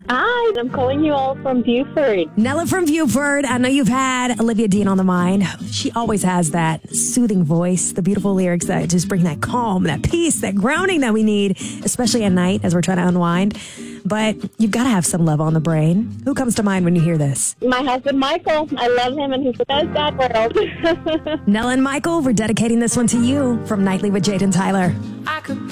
Hi, I'm calling you all from Buford. Nella from Buford. I know you've had Olivia Dean on the mind. She always has that soothing voice, the beautiful lyrics that just bring that calm, that peace, that grounding that we need, especially at night as we're trying to unwind. But you've got to have some love on the brain. Who comes to mind when you hear this? My husband, Michael. I love him, and he's the best dad world. Nella and Michael, we're dedicating this one to you from Nightly with Jade and Tyler.